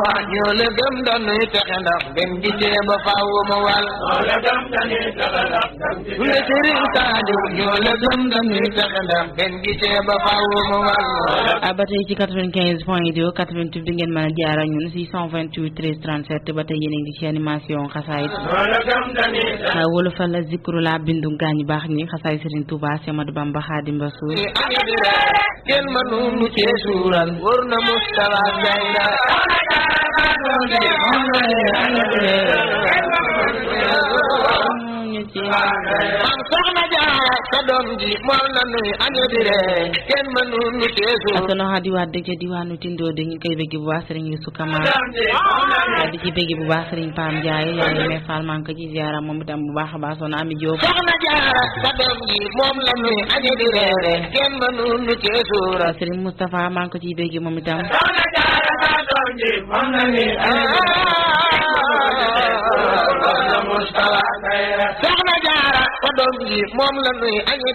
ñoo la gëm dañuy texe ndax gën gi ba faaw mu wal ñoo la gëm dañuy texe ndax le Sëriñ Saaliw ñoo la gëm dañuy texe ndax gën gi ba faaw mu wal ba tey ci 95.2 88 bi ngeen mën a jaar ak ñun 628 13 37 ba tey yéen a ngi ci animation xasaayit wolofal la zikru la bindu gaañ baax ñi xasaay Serigne Touba Cheikh Ahmadou Bamba Khadim Rassoul kenn mënu mu ci suural wóor na Mustafa Jayra am soxna Jaara sa doom ji moom la nuy añu di ree kenn mënu mu ci suural sono ha diwaat ci diwaanu Tindo de ñu koy bëgg bu baax Serigne Youssou Kamara di ci bëgg bu baax Serigne Pam Ndiaye yaay me Fall man ko ci ziara moom itam bu baax a baax sono Ami Diop soxna Jaara sa doom ji moom la nuy añu di ree kenn mënu mu ci suural Serigne Moustapha man ko ci bëgg moom itam soxna Jaara sa doom ji moom la nuy soxna Jaara sa doom ji moom la nuy añu